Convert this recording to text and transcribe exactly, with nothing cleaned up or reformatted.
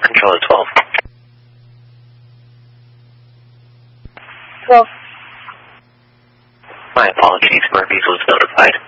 control at twelve. twelve. My apologies, Murphy's was notified.